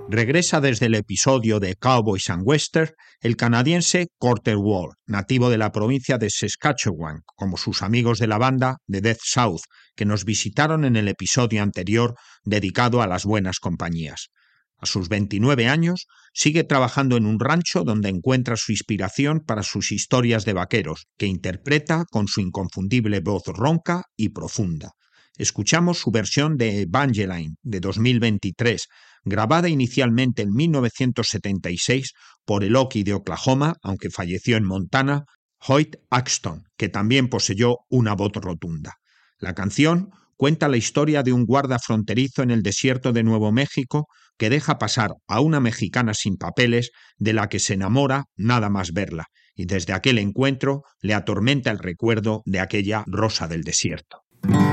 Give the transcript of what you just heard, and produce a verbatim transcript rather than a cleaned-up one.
Regresa desde el episodio de Cowboys and Western el canadiense Colter Wall, nativo de la provincia de Saskatchewan, como sus amigos de la banda de Death South, que nos visitaron en el episodio anterior dedicado a las buenas compañías. A sus veintinueve años, sigue trabajando en un rancho donde encuentra su inspiración para sus historias de vaqueros, que interpreta con su inconfundible voz ronca y profunda. Escuchamos su versión de Evangeline de dos mil veintitrés, grabada inicialmente en mil novecientos setenta y seis por el Okie de Oklahoma, aunque falleció en Montana, Hoyt Axton, que también poseyó una voz rotunda. La canción cuenta la historia de un guarda fronterizo en el desierto de Nuevo México que deja pasar a una mexicana sin papeles de la que se enamora nada más verla, y desde aquel encuentro le atormenta el recuerdo de aquella rosa del desierto.